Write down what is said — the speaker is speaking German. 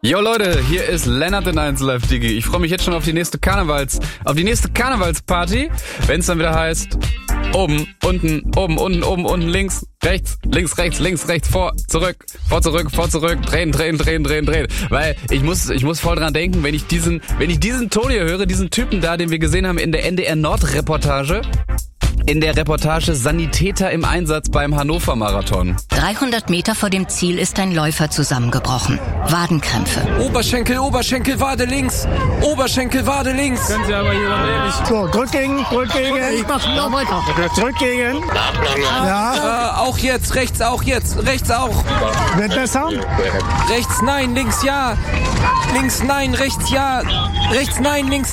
Jo Leute, hier ist Lennart in 1 Live Digi. Ich freue mich jetzt schon auf die nächste Karnevalsparty, wenn es dann wieder heißt, oben, unten, unten, links, rechts, vor, zurück, drehen. Weil ich muss voll dran denken, wenn ich diesen Ton hier höre, diesen Typen da, den wir gesehen haben in der NDR Nord Reportage, in der Reportage Sanitäter im Einsatz beim Hannover Marathon. 300 Meter vor dem Ziel ist ein Läufer zusammengebrochen. Wadenkrämpfe. Oberschenkel, Wade links. Oberschenkel, Wade links. Können Sie aber hier nicht. So, drückgegen. Ich mach noch weiter. Drückgegen. Ja. Auch jetzt, rechts auch. Wird besser? Rechts nein, links ja. Links nein, rechts ja. Rechts nein, links